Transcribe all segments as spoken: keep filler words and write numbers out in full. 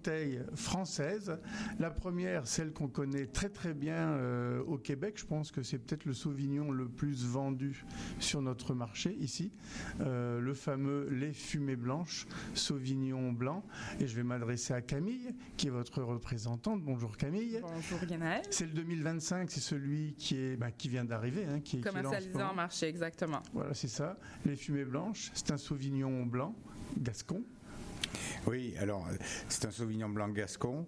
bouteilles françaises. La première, celle qu'on connaît très très bien euh, au Québec, je pense que c'est peut-être le Sauvignon le plus vendu sur notre marché ici, euh, le fameux lait fumée blanche, Sauvignon blanc. Et je vais m'adresser à Camille, qui est votre représentante. Bonjour Camille. Bonjour Ganaël. C'est le deux mille vingt-cinq, c'est celui qui, est, ben, qui vient d'arriver. Hein, qui est commercialisé en, en marché, exactement. Voilà, c'est ça. Les fumées blanches, c'est un Sauvignon blanc, gascon. Oui, alors c'est un Sauvignon blanc gascon.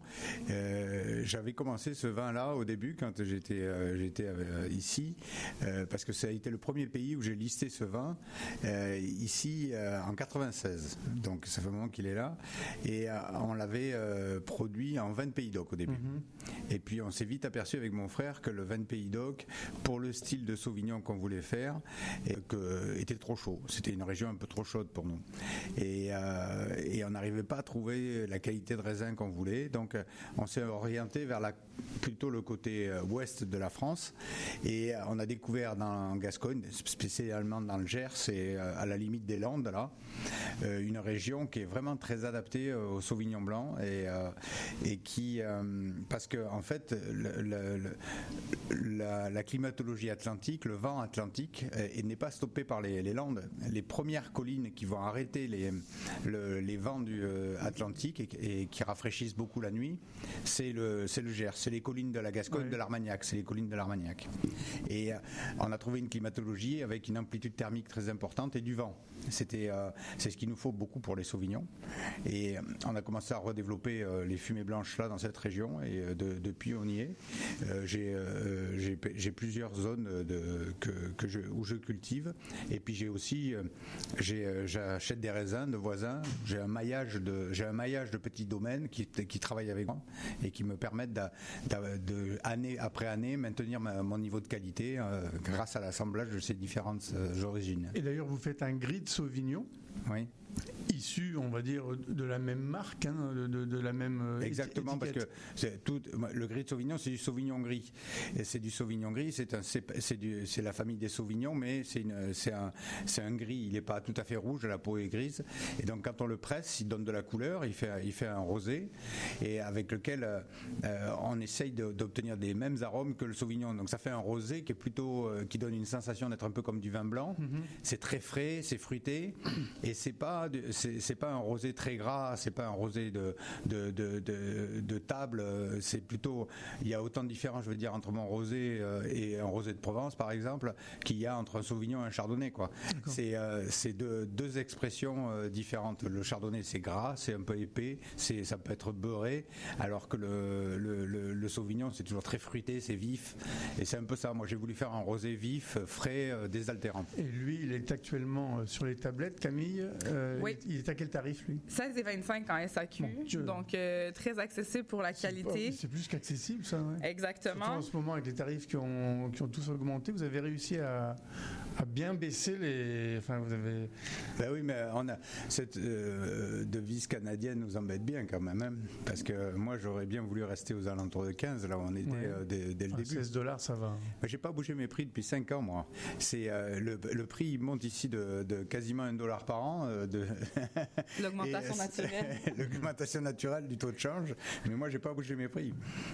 Euh, j'avais commencé ce vin-là au début quand j'étais euh, j'étais euh, ici, euh, parce que ça a été le premier pays où j'ai listé ce vin euh, ici euh, en quatre-vingt-seize. Donc ça fait un moment qu'il est là, et euh, on l'avait euh, produit en vin de Pays d'Oc au début. Mm-hmm. Et puis on s'est vite aperçu avec mon frère que le vin de Pays d'Oc, pour le style de Sauvignon qu'on voulait faire, et que, était trop chaud. C'était une région un peu trop chaude pour nous, et, euh, et on n'arrivait pas à trouver la qualité de raisin qu'on voulait, donc on s'est orienté vers la, plutôt le côté ouest de la France, et on a découvert dans Gascogne, spécialement dans le Gers et à la limite des Landes là, une région qui est vraiment très adaptée au Sauvignon blanc, et, et qui, parce que en fait le, le, le, la, la climatologie atlantique, le vent atlantique n'est pas stoppé par les, les Landes. Les premières collines qui vont arrêter les, le, les vents du Atlantique et, et qui rafraîchissent beaucoup la nuit, c'est le, c'est le Gers, c'est les collines de la Gascogne, oui. de l'Armagnac, c'est les collines de l'Armagnac. Et euh, on a trouvé une climatologie avec une amplitude thermique très importante et du vent. C'était, euh, c'est ce qu'il nous faut beaucoup pour les Sauvignons. Et euh, on a commencé à redévelopper euh, les fumées blanches là dans cette région, et euh, de, depuis on y est. Euh, j'ai, euh, j'ai, j'ai plusieurs zones de, que, que je, où je cultive, et puis j'ai aussi, euh, j'ai, euh, j'achète des raisins de voisins, j'ai un maillage De, j'ai un maillage de petits domaines qui, qui travaillent avec moi et qui me permettent de, de, de année après année maintenir ma, mon niveau de qualité euh, grâce à l'assemblage de ces différentes euh, origines. Et d'ailleurs, vous faites un gris de Sauvignon. Oui. Issu, on va dire, de la même marque, hein, de, de, de la même exactement, étiquette. Parce que c'est tout, le gris de Sauvignon, c'est du Sauvignon gris. Et c'est du Sauvignon gris, c'est, un, c'est, c'est, du, c'est la famille des Sauvignons, mais c'est, une, c'est, un, c'est un gris. Il n'est pas tout à fait rouge, la peau est grise. Et donc, quand on le presse, il donne de la couleur, il fait, il fait un rosé, et avec lequel euh, on essaye de, d'obtenir des mêmes arômes que le Sauvignon. Donc, ça fait un rosé qui est plutôt, euh, qui donne une sensation d'être un peu comme du vin blanc. Mm-hmm. C'est très frais, c'est fruité, et c'est pas, c'est, c'est pas un rosé très gras, c'est pas un rosé de, de, de, de, de table, c'est plutôt, il y a autant de différences, je veux dire, entre mon rosé et un rosé de Provence, par exemple, qu'il y a entre un Sauvignon et un Chardonnay, quoi. D'accord. C'est, euh, c'est deux, deux expressions euh, différentes. Le Chardonnay, c'est gras, c'est un peu épais, c'est, ça peut être beurré, alors que le, le, le, le Sauvignon, c'est toujours très fruité, c'est vif, et c'est un peu ça. Moi, j'ai voulu faire un rosé vif, frais, euh, désaltérant. Et lui, il est actuellement sur les tablettes, Camille. Euh, oui. Il est à quel tarif, lui? seize et vingt-cinq en S A Q, donc euh, très accessible pour la c'est qualité. Pas, c'est plus qu'accessible, ça. Ouais. Exactement. Surtout en ce moment, avec les tarifs qui ont, qui ont tous augmenté, vous avez réussi à, à bien baisser les... Enfin, vous avez... Ben oui, mais on a cette euh, devise canadienne nous embête bien quand même, hein, parce que moi, j'aurais bien voulu rester aux alentours de quinze, là où on était ouais. euh, dès, dès le ah, début. seize dollars, ça va. Mais j'ai pas bougé mes prix depuis cinq ans, moi. C'est, euh, le, le prix, il monte ici de, de quasiment un dollar par an. Euh, de L'augmentation Et, naturelle. L'augmentation naturelle du taux de change, mais moi, j'ai pas bougé mes prix.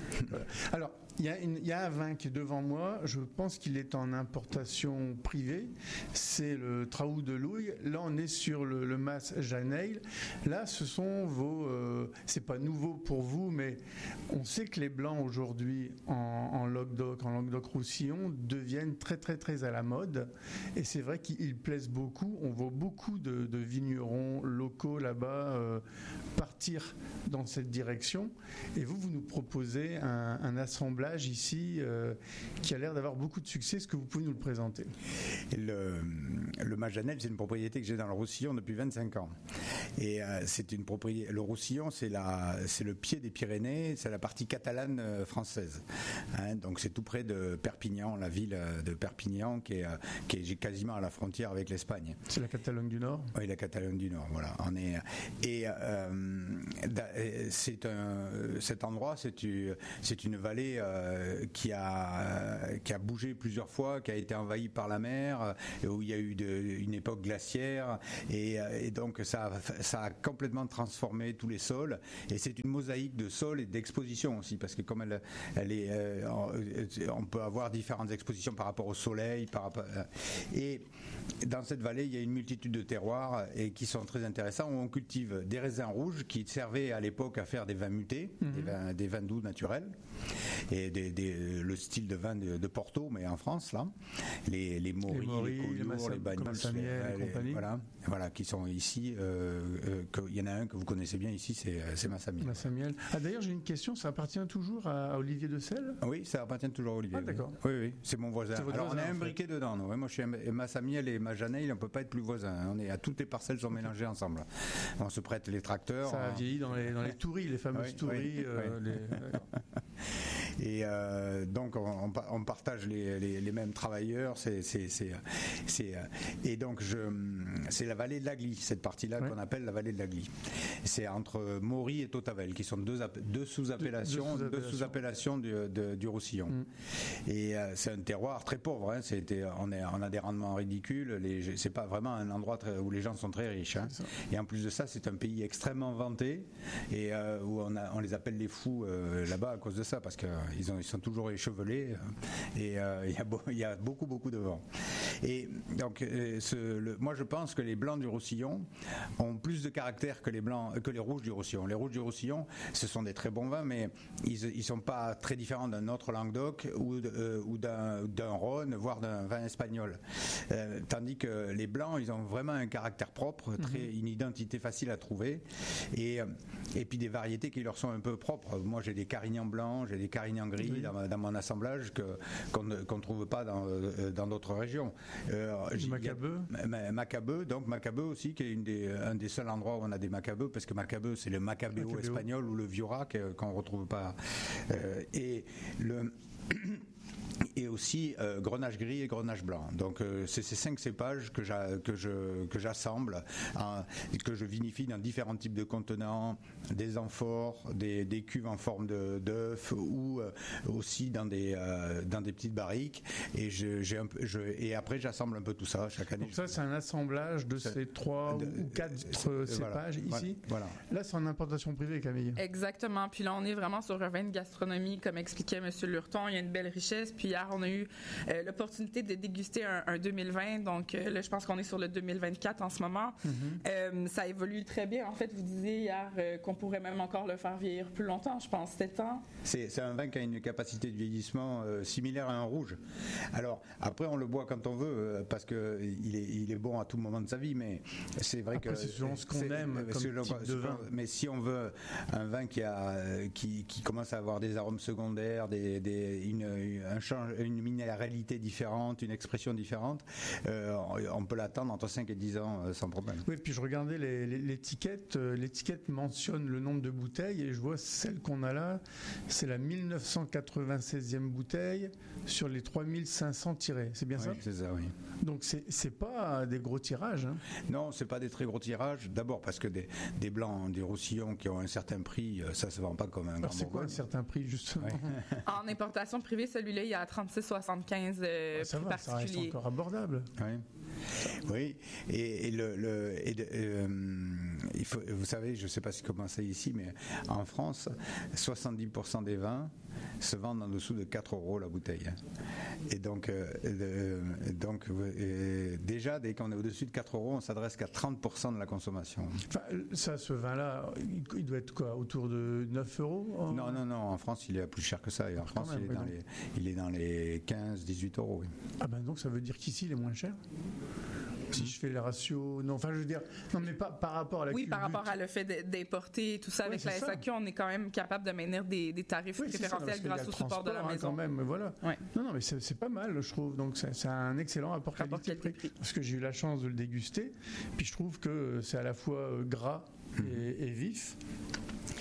Alors, il y, y a un vin qui est devant moi, je pense qu'il est en importation privée, c'est le Traou de Louille. Là, on est sur le, le Mas Janeil. Là, ce sont vos... Euh, c'est pas nouveau pour vous, mais on sait que les Blancs, aujourd'hui, en, en Languedoc, en Languedoc-Roussillon, deviennent très, très, très à la mode. Et c'est vrai qu'ils plaisent beaucoup. On voit beaucoup de, de vignerons locaux là-bas euh, partir dans cette direction. Et vous, vous nous proposez un, un assemblage ici euh, qui a l'air d'avoir beaucoup de succès. Est-ce que vous pouvez nous le présenter? Le, le Mas-Janel, c'est une propriété que j'ai dans le Roussillon depuis vingt-cinq ans. Et euh, c'est une propriété. Le Roussillon, c'est, la, c'est le pied des Pyrénées, c'est la partie catalane euh, française. Hein, donc c'est tout près de Perpignan, la ville de Perpignan, qui est, qui est quasiment à la frontière avec l'Espagne. C'est la Catalogne du Nord? Oui, la Catalogne du Nord, voilà. On est, et euh, c'est un, cet endroit, c'est une, c'est une vallée euh, qui, a, qui a bougé plusieurs fois, qui a été envahie par la mer, mer, où il y a eu de, une époque glaciaire, et, et donc ça, ça a complètement transformé tous les sols. Et c'est une mosaïque de sols et d'expositions aussi, parce que comme elle, elle est, euh, on peut avoir différentes expositions par rapport au soleil, par rapport, et dans cette vallée, il y a une multitude de terroirs et qui sont très intéressants, où on cultive des raisins rouges qui servaient à l'époque à faire des vins mutés, mmh. des, vins, des vins doux naturels, et des, des, le style de vin de, de Porto, mais en France, là, les, les Moris, les, Moris, les Collioures, les, les Bagnols, les, les, voilà, voilà, qui sont ici. Euh, euh, que, il y en a un que vous connaissez bien ici, c'est, c'est Massamiel. Massamiel. Ah, d'ailleurs, j'ai une question, ça appartient toujours à, à Olivier de Selle ? Oui, ça appartient toujours à Olivier. Ah, d'accord. Oui, oui, c'est mon voisin. C'est Alors, voisin, on est imbriqués en fait. dedans, nous. Moi, je suis Massamiel et Majaneil, on ne peut pas être plus voisins. On est à toutes les parcelles sont mélangées ensemble. On se prête les tracteurs. Ça a on... vieilli dans les, dans les touris, les fameuses oui, touris. Oui, euh, oui. Les... Et euh, donc on, on partage les, les, les mêmes travailleurs. C'est, c'est, c'est, c'est, et donc je, c'est la vallée de la Glie, cette partie-là oui. qu'on appelle la vallée de la Glie. C'est entre Maury et Tautavel, qui sont deux, deux sous-appellations, deux, deux sous-appellations du, de, du Roussillon. Mm. Et euh, c'est un terroir très pauvre. Hein. C'était, on, est, on a des rendements ridicules. Les, c'est pas vraiment un endroit très, où les gens sont très riches. Hein. Et en plus de ça, c'est un pays extrêmement vanté et euh, où on, a, on les appelle les fous euh, là-bas à cause de ça, parce que Ils, ont, ils sont toujours échevelés et euh, il, y a beau, il y a beaucoup beaucoup de vent. Et donc, euh, ce, le, moi je pense que les blancs du Roussillon ont plus de caractère que les blancs, que les rouges du Roussillon. Les rouges du Roussillon, ce sont des très bons vins, mais ils ils sont pas très différents d'un autre Languedoc ou, de, euh, ou d'un, d'un Rhône, voire d'un vin espagnol. Euh, tandis que les blancs, ils ont vraiment un caractère propre, très, mm-hmm. une identité facile à trouver, et et puis des variétés qui leur sont un peu propres. Moi, j'ai des Carignans blancs, j'ai des Carignans gris oui. dans, dans mon assemblage que, qu'on ne qu'on trouve pas dans, dans d'autres régions. Euh, Macabeu. Macabeu, donc Macabeu aussi, qui est une des, un des seuls endroits où on a des Macabeux, parce que Macabeu, c'est le Macabeo, Macabeo. espagnol ou le Viura qu'on ne retrouve pas. Euh, et le... et aussi euh, Grenache gris et Grenache blanc. Donc euh, c'est ces cinq cépages que, j'a, que, je, que j'assemble, hein, que je vinifie dans différents types de contenants, des amphores, des, des cuves en forme de, d'œuf ou euh, aussi dans des, euh, dans des petites barriques. Et, je, j'ai un peu, je, et après j'assemble un peu tout ça chaque année. Donc ça c'est un assemblage de c'est, ces trois de, ou quatre euh, cépages voilà, ici. Voilà. Là c'est en importation privée, Camille. Exactement. Puis là on est vraiment sur un vin de gastronomie, comme expliquait M. Lurton. Il y a une belle richesse. Puis hier on a eu euh, l'opportunité de déguster un, un deux mille vingt. Donc euh, là je pense qu'on est sur le deux mille vingt-quatre en ce moment. Mm-hmm. Euh, ça évolue très bien. En fait, vous disiez hier euh, qu'on pourrait même encore le faire vieillir plus longtemps, je pense, sept ans. C'est, c'est un vin qui a une capacité de vieillissement euh, similaire à un rouge. Alors, après, on le boit quand on veut, euh, parce qu'il est, il est bon à tout moment de sa vie, mais c'est vrai après, que... c'est selon ce qu'on c'est, aime comme le, type de vin. Mais si on veut un vin qui, a, qui, qui commence à avoir des arômes secondaires, des, des, une, un change, une minéralité différente, une expression différente, euh, on peut l'attendre entre cinq et dix ans euh, sans problème. Oui, puis je regardais les, les, l'étiquette. Euh, l'étiquette mentionne le nombre de bouteilles et je vois celle qu'on a là, c'est la mille neuf cent quatre-vingt-seizième bouteille sur les trois mille cinq cents tirés. C'est bien oui, ça? C'est ça, oui. Donc c'est, c'est pas des gros tirages. Hein. Non, c'est pas des très gros tirages. D'abord parce que des, des blancs, des Roussillons qui ont un certain prix, ça se vend pas comme un Alors grand c'est quoi un certain prix justement? Ouais. En importation privée, celui-là, il y a trente-six soixante-quinze euh, ouais, ça prix va, particulier. Ça reste encore abordable. Oui. Oui, et, et le, le et de, euh, il faut, vous savez, je ne sais pas si comment c'est ici, mais en France, soixante-dix pour cent des vins se vendent en dessous de quatre euros la bouteille. Et donc, euh, euh, donc euh, déjà, dès qu'on est au-dessus de quatre euros, on s'adresse qu'à trente pour cent de la consommation. Enfin, ça, ce vin-là, il doit être quoi, autour de neuf euros en... Non, non, non, en France, il est plus cher que ça. Et en France, même, il, est dans les, il est dans les quinze dix-huit euros. Oui. Ah ben donc, ça veut dire qu'ici, il est moins cher? Si je fais les ratios, non, enfin je veux dire, non mais pas par rapport à la oui, culbute. par rapport à le fait d'importer tout ça oui, avec la S A Q, ça. On est quand même capable de maintenir des, des tarifs oui, préférentiels ça, grâce au support de la maison. Hein, quand même, voilà. Ouais. Non, non, mais c'est, c'est pas mal, je trouve. Donc c'est, c'est un excellent rapport qualité-prix. Parce que j'ai eu la chance de le déguster, puis je trouve que c'est à la fois gras et, et vif.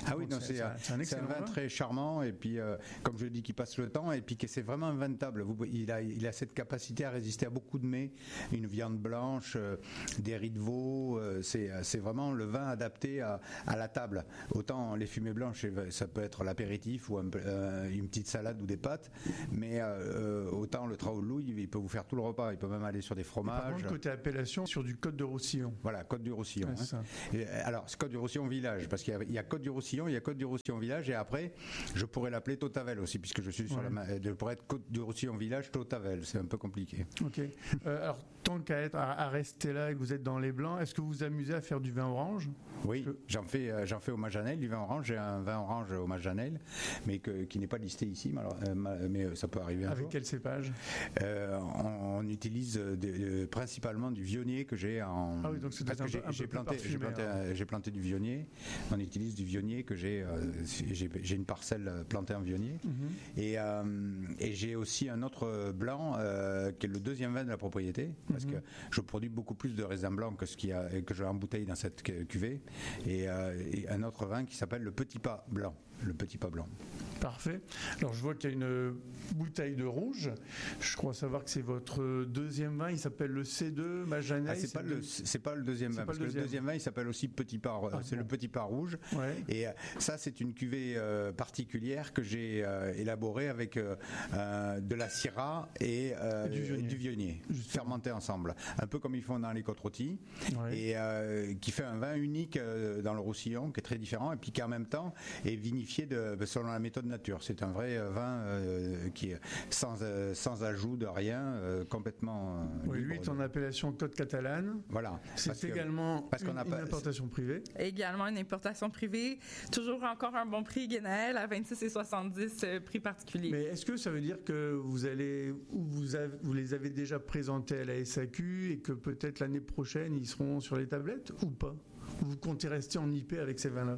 Ah oui, Donc, non, c'est, c'est, c'est un, c'est un c'est excellent un vin vin. très charmant et puis euh, comme je le dis, qui passe le temps et puis que c'est vraiment inventable. Vous, il a, il a cette capacité à résister à beaucoup de mets, une viande blanche, euh, des riz de veau. Euh, c'est, c'est vraiment le vin adapté à, à la table. Autant les fumées blanches, ça peut être l'apéritif ou un, euh, une petite salade ou des pâtes, mais euh, autant le Traoul Louis, il peut vous faire tout le repas. Il peut même aller sur des fromages. Par contre, côté appellation, sur du Côte de Roussillon. Voilà, Côte du Roussillon. Ouais, hein. c'est ça. Et, alors, c'est Côte du Roussillon village, parce qu'il y a, il y a Côte du Roussillon, il y a Côte du Roussillon village, et après, je pourrais l'appeler Totavel aussi, puisque je suis sur Ouais. la main. Je pourrais être Côte du Roussillon village, Totavel. C'est un peu compliqué. Ok. Euh, alors, tant qu'à être, à, à rester là et que vous êtes dans les blancs, est-ce que vous vous amusez à faire du vin orange? Oui, Parce que- j'en fais, euh, j'en fais au Majanel, du vin orange. J'ai un vin orange au Majanel, mais que, qui n'est pas listé ici, mais, alors, euh, ma- mais euh, ça peut arriver un Avec jour. quel cépage? Euh, on, on utilise euh, des- euh, principalement du vionnier que j'ai en. Ah oui, donc c'est parce un que peu- j'ai, un peu j'ai plus planté, j'ai parfumé, planté, hein. euh, j'ai planté du vionnier. On utilise du vionnier que j'ai. euh, j'ai, j'ai une parcelle plantée en vionnier. Mhm. Et, euh, et j'ai aussi un autre blanc euh, qui est le deuxième vin de la propriété, parce Mhm. que je produis beaucoup plus de raisins blancs que ce qu'il y a, que je embouteille dans cette cu- cuvée. Et, euh, et un autre vin qui s'appelle le Petit Pas Blanc. Le Petit Pas Blanc. Parfait. Alors, je vois qu'il y a une bouteille de rouge. Je crois savoir que c'est votre deuxième vin. Il s'appelle le C deux Majanel. Ah, c'est, pas le, c'est pas le deuxième C'est vin, pas parce le que deuxième. le deuxième vin il s'appelle aussi Petit Pas, Ah, c'est bon. le Petit Pas rouge. Ouais. Et euh, ça, c'est une cuvée euh, particulière que j'ai euh, élaborée avec euh, euh, de la Syrah et, euh, Et du Viognier. et du Viognier, Justement. fermentés ensemble. Un peu comme ils font dans les côtes rôties. Ouais. Et euh, qui fait un vin unique euh, dans le Roussillon, qui est très différent, et puis qui en même temps est vinifié de, selon la méthode nature. C'est un vrai euh, vin euh, qui est sans, euh, sans ajout de rien, euh, complètement euh, Oui, libre lui est de- en appellation Côte catalane. Voilà. C'est Parce que- également parce qu'on une, n'a une pas- importation privée. Également une importation privée. Toujours encore un bon prix Guénaël à vingt-six et soixante-dix euh, prix particulier. Mais est-ce que ça veut dire que vous allez, ou vous, avez- vous les avez déjà présentés à la S A Q et que peut-être l'année prochaine ils seront sur les tablettes ou pas? Ou vous comptez rester en I P avec ces vins-là?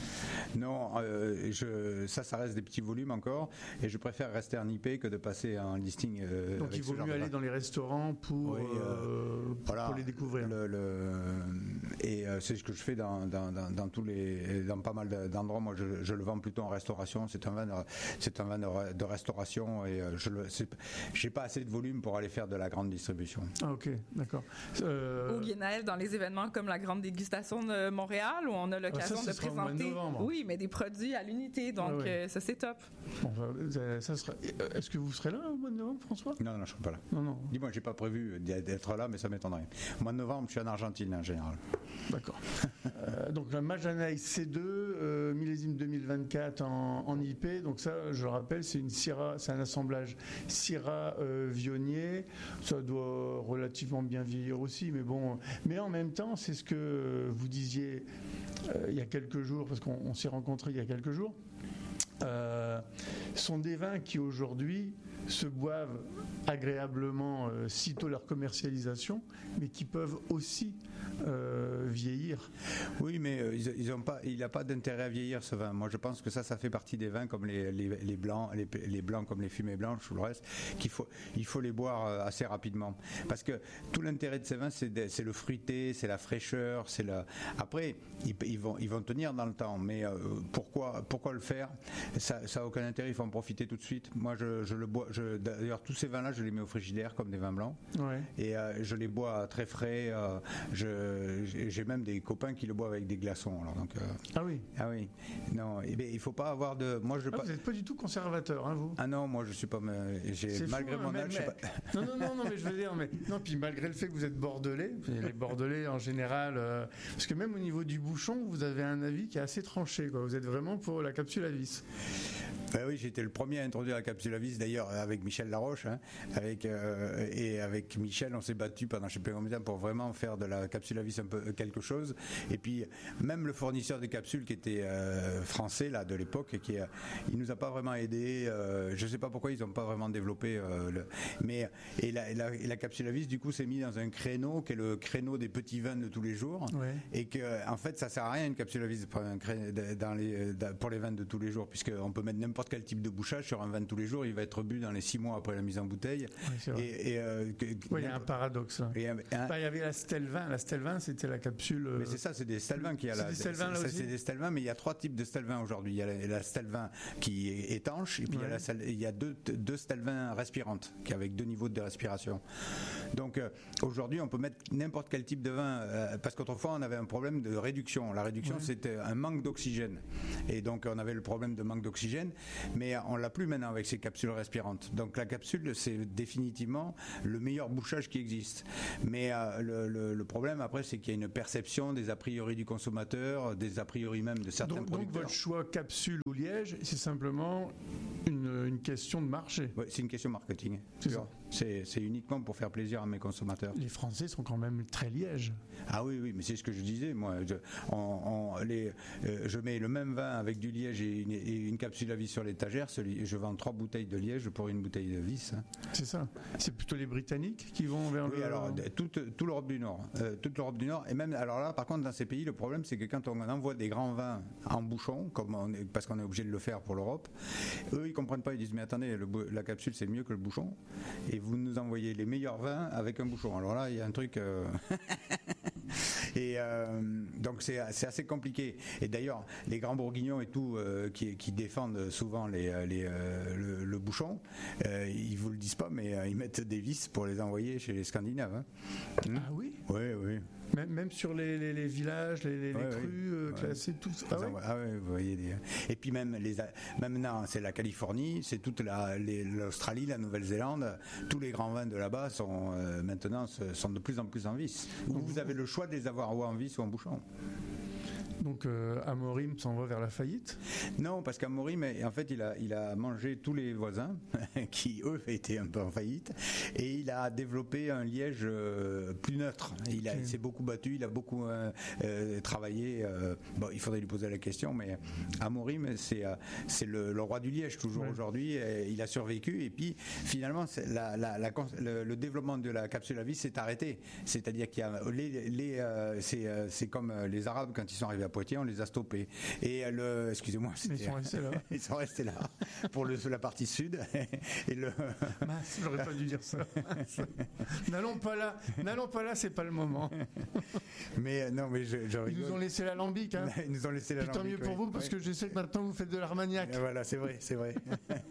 Non, euh, je, ça, ça reste des petits volumes encore, et je préfère rester en I P que de passer en listing. euh, Donc avec il ce vaut genre mieux de aller vin. dans les restaurants pour, Oui, euh, euh, Voilà, pour les découvrir. Le, le- et euh, c'est ce que je fais dans, dans, dans, dans tous les, dans pas mal d'endroits. Moi, je, je le vends plutôt en restauration. C'est un vin, de, c'est un vin de, de restauration, et euh, je le, c'est, j'ai pas assez de volume pour aller faire de la grande distribution. Ah ok, d'accord. Euh, Au Guénaël, dans les événements comme la grande dégustation de Montréal, où on a l'occasion Ah, ça, ce de sera au mois de présenter, novembre. oui, mais des produits à l'unité. Donc Ah ouais. euh, ça c'est top. bon, ça, ça sera... Est-ce que vous serez là au mois de novembre, François? Non, non, je suis pas là. Non, non, Dis-moi, j'ai pas prévu d'être là, mais ça m'étonnerait. Au mois de novembre, je suis en Argentine en général. d'accord. Euh, donc la Majanel C deux, euh, millésime deux mille vingt-quatre en, en I P. Donc ça, je le rappelle, c'est une Syrah, c'est un assemblage Syrah euh, Viognier. Ça doit relativement bien vieillir aussi, mais bon. Mais en même temps, c'est ce que vous disiez euh, il y a quelques jours, parce qu'on on s'est rencontrés il y a quelques jours. Euh, sont des vins qui aujourd'hui se boivent agréablement euh, sitôt leur commercialisation, mais qui peuvent aussi euh, vieillir. Oui, mais euh, ils, ils ont pas, il n'a pas d'intérêt à vieillir ce vin. Moi, je pense que ça, ça fait partie des vins comme les, les, les blancs, les, les blancs comme les fumées blanches ou le reste, qu'il faut, il faut les boire euh, assez rapidement. Parce que tout l'intérêt de ces vins, c'est, de- c'est le fruité, c'est la fraîcheur, c'est la. Après, ils, ils vont, ils vont tenir dans le temps. Mais euh, pourquoi, pourquoi le faire? Ça, ça a aucun intérêt. Il faut en profiter tout de suite. Moi, je, je le bois. Je, d'ailleurs, tous ces vins-là, je les mets au frigidaire comme des vins blancs. Ouais. Et euh, je les bois très frais. euh, je, j'ai j'ai même des copains qui le boivent avec des glaçons. Alors, donc, euh, Ah oui. ah oui. Non, eh bien, il faut pas avoir de. Moi, je. Ah, pas- vous n'êtes pas du tout conservateur, hein, vous? Ah non, moi, je suis pas. J'ai C'est malgré fou, mon hein, âge, mais- je sais pas. mais- Non, non, non, non, mais je veux dire, mais non, puis malgré le fait que vous êtes bordelais, les Bordelais en général, euh, parce que même au niveau du bouchon, vous avez un avis qui est assez tranché, quoi. Vous êtes vraiment pour la capsule à vis. Ben oui, j'étais le premier à introduire la capsule à vis, d'ailleurs avec Michel Laroche, hein, avec euh, et avec Michel, on s'est battu pendant je sais pas combien de temps pour vraiment faire de la capsule à vis un peu quelque chose. Et puis même le fournisseur de capsules qui était euh, français là de l'époque, qui euh, il nous a pas vraiment aidé. Euh, je sais pas pourquoi ils n'ont pas vraiment développé. Euh, le, mais et la, et la, et la capsule à vis du coup s'est mis dans un créneau qui est le créneau des petits vins de tous les jours. Ouais. Et que en fait ça sert à rien une capsule à vis pour, un cré- dans les, pour les vins de tous les jours, puisqu'on peut mettre n'importe quel type de bouchage sur un vin de tous les jours, il va être bu dans les six mois après la mise en bouteille. Oui, c'est vrai. Et, et, euh, que- Oui, il y a un paradoxe là. et un- un- Bah, il y avait la Stelvin, la Stelvin Stelvin, c'était la capsule. Mais c'est ça, c'est des Stelvin qui a c'est la. Des Stelvin, là c'est, aussi c'est des Stelvin, mais il y a trois types de Stelvin aujourd'hui. Il y a la, la Stelvin qui est étanche, et puis ouais. il y a, la, il y a deux, deux Stelvin respirantes, qui avec deux niveaux de respiration. Donc euh, aujourd'hui, on peut mettre n'importe quel type de vin, euh, parce qu'autrefois, on avait un problème de réduction. La réduction, ouais. c'était un manque d'oxygène. Et donc, on avait le problème de manque d'oxygène, mais on l'a plus maintenant avec ces capsules respirantes. Donc, la capsule, c'est définitivement le meilleur bouchage qui existe. Mais euh, le, le, le problème, après, c'est qu'il y a une perception des a priori du consommateur, des a priori même de certains donc, producteurs. Donc, votre choix capsule ou liège, c'est simplement une, une question de marché. Oui, c'est une question marketing. C'est ça. C'est, c'est uniquement pour faire plaisir à mes consommateurs. Les Français sont quand même très lièges. Ah oui, oui, mais c'est ce que je disais. Moi, je, on, on, les, euh, je mets le même vin avec du liège et une, et une capsule à vis sur l'étagère. Celui, je vends trois bouteilles de liège pour une bouteille de vis. Hein. C'est ça. C'est plutôt les Britanniques qui vont vers oui, le. Oui, alors toute, toute l'Europe du Nord, euh, toute l'Europe du Nord, et même alors là, par contre, dans ces pays, le problème, c'est que quand on envoie des grands vins en bouchon, comme on est, parce qu'on est obligé de le faire pour l'Europe, eux, ils comprennent pas. Ils disent mais attendez, le, la capsule c'est mieux que le bouchon, et vous nous envoyez les meilleurs vins avec un bouchon. Alors là, il y a un truc. Euh... et euh, donc c'est, c'est assez compliqué. Et d'ailleurs, les grands bourguignons et tout euh, qui, qui défendent souvent les, les, euh, le, le bouchon, euh, ils vous le disent pas, mais euh, ils mettent des vis pour les envoyer chez les Scandinaves. Hein. Mmh. Ah oui. Oui, oui. Même, même sur les, les, les villages, les, les, ouais, les crues euh, ouais. classées, tout ça. Ah oui, ah ouais, vous voyez. Des... Et puis même, les, même maintenant, c'est la Californie, c'est toute la, les, l'Australie, la Nouvelle-Zélande. Tous les grands vins de là-bas sont euh, maintenant sont de plus en plus en vis. Où vous avez le choix de les avoir ou en vis ou en bouchon. Donc euh, Amorim s'en va vers la faillite ? Non, parce qu'Amorim, en fait, il a, il a mangé tous les voisins qui, eux, étaient un peu en faillite, et il a développé un liège euh, plus neutre. Il, a, okay. il s'est beaucoup battu, il a beaucoup euh, euh, travaillé. Euh, bon, il faudrait lui poser la question, mais Amorim, c'est, euh, c'est le, le roi du liège toujours ouais. aujourd'hui. Et il a survécu, et puis finalement, c'est la, la, la, le, le développement de la capsule à vis s'est arrêté. C'est-à-dire qu'il y a les, les, euh, c'est, euh, c'est comme les Arabes quand ils sont arrivés à Poitiers, on les a stoppés. Et le, excusez-moi, c'était, ils sont restés là. ils sont restés là pour le, la partie sud. Et le. Mince, j'aurais pas dû dire ça. n'allons pas là, n'allons pas là, c'est pas le moment. Mais non, mais je, je Ils nous ont laissé l'alambic. Hein. Ils nous ont laissé l'alambic. Tant mieux pour oui. vous, parce oui. que je sais que maintenant vous faites de l'Armagnac. Et voilà, c'est vrai, c'est vrai.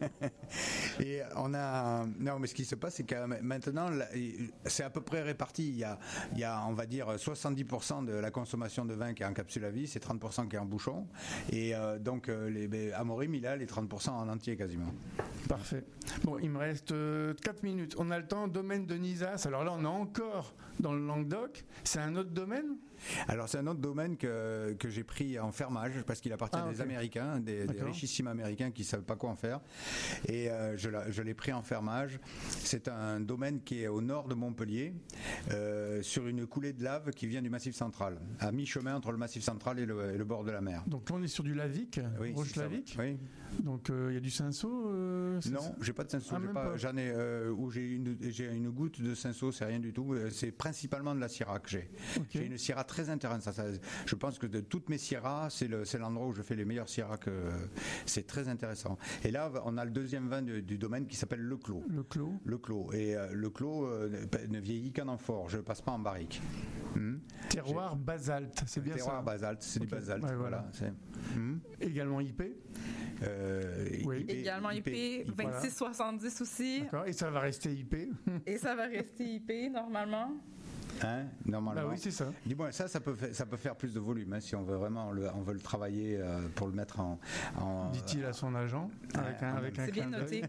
Et on a. Non, mais ce qui se passe, c'est que maintenant, c'est à peu près réparti. Il y a, il y a, on va dire, soixante-dix pour cent de la consommation de vin qui est en capsule à vis et trente pour cent qui est en bouchon. Et euh, donc, euh, les, ben, Amorim, il a les trente pour cent en entier quasiment. Parfait. Bon, il me reste euh, quatre minutes. On a le temps. Domaine de Nizas. Alors là, on est encore dans le Languedoc. C'est un autre domaine ? Alors c'est un autre domaine que, que j'ai pris en fermage parce qu'il appartient ah, à des okay. Américains, des, des richissimes Américains qui ne savent pas quoi en faire. Et euh, je, je l'ai pris en fermage. C'est un domaine qui est au nord de Montpellier, euh, sur une coulée de lave qui vient du Massif central, à mi-chemin entre le Massif central et le, et le bord de la mer. Donc là on est sur du Lavic, oui, Roche-Lavic. Oui. Donc il euh, y a du cinsault euh, Non, ça j'ai pas de cinsault. Ah, j'ai pas, j'en ai euh, où j'ai une, j'ai une goutte de cinsault, c'est rien du tout. C'est principalement de la Syrah que j'ai. Okay. J'ai une Syrah très intéressante. Ça, je pense que de toutes mes Syrahs, c'est, le, c'est l'endroit où je fais les meilleurs Syrahs. Que, c'est très intéressant. Et là, on a le deuxième vin du, du domaine qui s'appelle Le Clos. Le Clos. Le Clos. Et euh, le Clos euh, ne vieillit qu'en amphore. Je ne passe pas en barrique. Hum. Terroir J'ai... basalte, c'est bien Terroir ça. Terroir basalte, c'est okay. du basalte. Ouais, voilà. voilà c'est... Hum. Également I P. Euh, oui. I P. Également I P, I P vingt-six soixante-dix aussi. D'accord. Et ça va rester I P. Et ça va rester I P normalement. Hein, normalement. Bah oui, c'est ça. Dis-moi, ça, ça peut, faire, ça peut faire plus de volume hein, si on veut vraiment, le, on veut le travailler euh, pour le mettre en. en Dit-il à son agent, avec un, avec un c'est bien noté.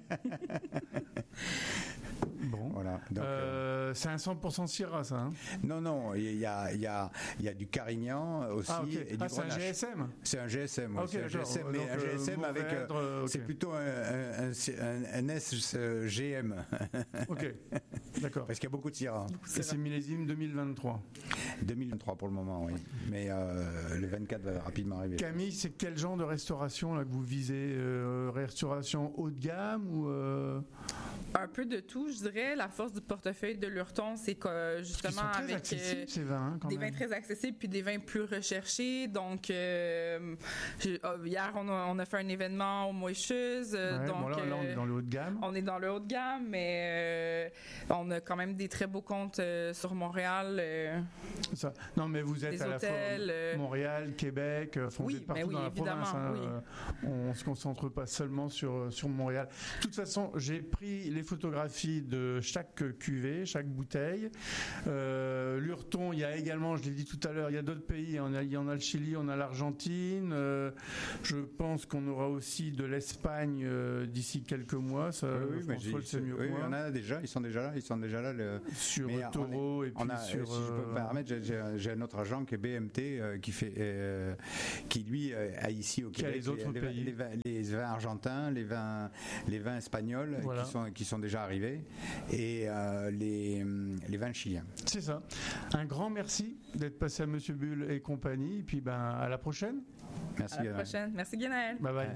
Bon, voilà. Donc, euh, c'est un cent pour cent Syrah, ça. Hein non, non, il y a, il y a, il y a du Carignan aussi ah, okay. et du ah, c'est Grenache. un G S M. C'est un G S M. Okay, c'est un G S M, mais donc, un G S M euh, avec. euh, okay. C'est plutôt un, un, un, un S G M. Ok, d'accord. Parce qu'il y a beaucoup de Syrah. Et c'est millésime deux mille vingt-trois. deux mille vingt-trois pour le moment, oui. Mais euh, le vingt-quatre va rapidement arriver. Camille, c'est quel genre de restauration là, que vous visez euh, restauration haut de gamme ou euh... Un peu de tout, je dirais. La force du portefeuille de Lurton, c'est que justement Ils sont très avec accessibles, euh, ces vins, hein, quand des même. vins très accessibles puis des vins plus recherchés. Donc, euh, je- oh, hier, on a, on a fait un événement au Moïcheuse. euh, Ouais, donc, bon, là, là, on est dans le haut de gamme. on est dans le haut de gamme, mais euh, on a quand même des très beaux comptes euh, sur Montréal. euh, Ça. Non, mais vous êtes Des à la hôtels, fois euh, Montréal, Québec, euh, enfin, Oui, vous êtes partout mais oui, dans la évidemment, province. hein, oui. euh, on se concentre pas seulement sur, sur Montréal. De toute façon, j'ai pris les photographies de chaque cuvée, chaque bouteille. Euh, Lurton, il y a également, je l'ai dit tout à l'heure, il y a d'autres pays. On a, il y en a le Chili, on a l'Argentine. Euh, je pense qu'on aura aussi de l'Espagne euh, d'ici quelques mois. Ça, Oui, oui, mais François j'ai- le sait mieux oui, que moi. il y en a déjà, ils sont déjà là, ils sont déjà là. Le, Sur mais Taureau on est- et puis on a, sur. si je peux euh, me permettre, j'ai- j'ai j'ai un autre agent qui est B M T euh, qui fait, euh, qui lui euh, a ici au Qui a Québec les autres les, pays. les vins, les vins argentins, les vins, les vins espagnols euh, Voilà. qui sont qui sont déjà arrivés et euh, les les vins chiliens. C'est ça. Un grand merci d'être passé à Monsieur Bull et compagnie. Et puis ben à la prochaine. Merci. à la Guérin. prochaine. Merci, Guénaël. Bye bye. Ouais.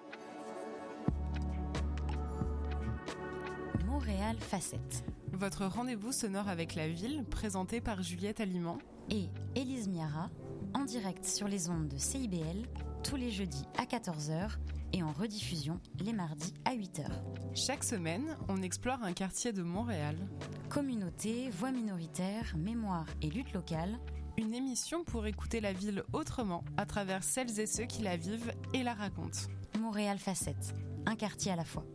Montréal Facette. Votre rendez-vous sonore avec la ville, présenté par Juliette Aliment Et Élise Miara, en direct sur les ondes de C I B L, tous les jeudis à quatorze heures et en rediffusion les mardis à huit heures. Chaque semaine, on explore un quartier de Montréal. Communauté, voix minoritaire, mémoire et lutte locale, Une émission pour écouter la ville autrement, à travers celles et ceux qui la vivent et la racontent. Montréal Facette, un quartier à la fois.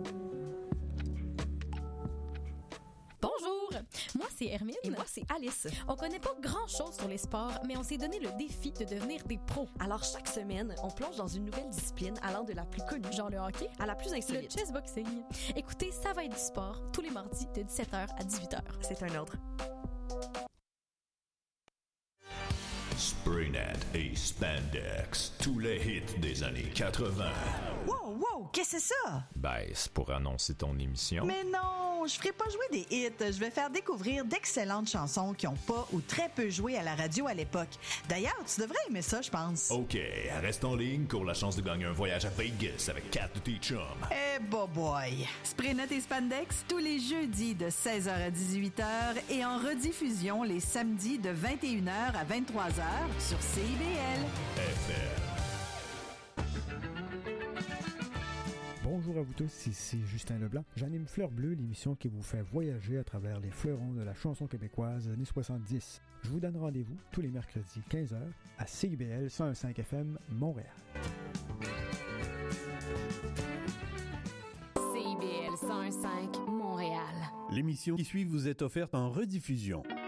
Bonjour, moi c'est Hermine. Et moi, c'est Alice. On connaît pas grand-chose sur les sports, mais on s'est donné le défi de devenir des pros. Alors, chaque semaine, on plonge dans une nouvelle discipline allant de la plus connue Genre le hockey, à la plus le insolite. chessboxing. Écoutez, ça va être du sport tous les mardis de dix-sept heures à dix-huit heures. C'est un ordre. Spraynet et Spandex, tous les hits des années quatre-vingts. Wow, wow, qu'est-ce que c'est ça? Ben, c'est pour annoncer ton émission. Mais non, je ferai pas jouer des hits. Je vais faire découvrir d'excellentes chansons qui ont pas ou très peu joué à la radio à l'époque. D'ailleurs, tu devrais aimer ça, je pense. OK, reste en ligne pour la chance de gagner un voyage à Vegas avec quatre de tes chums. Eh, bah boy! Spraynet et Spandex, tous les jeudis de seize heures à dix-huit heures et en rediffusion les samedis de vingt et une heures à vingt-trois heures sur C I B L. F R. Bonjour à vous tous, ici Justin Leblanc. J'anime Fleur Bleue, l'émission qui vous fait voyager à travers les fleurons de la chanson québécoise années soixante-dix. Je vous donne rendez-vous tous les mercredis quinze heures à C I B L cent un virgule cinq F M Montréal. C I B L cent un virgule cinq Montréal. L'émission qui suit vous est offerte en rediffusion.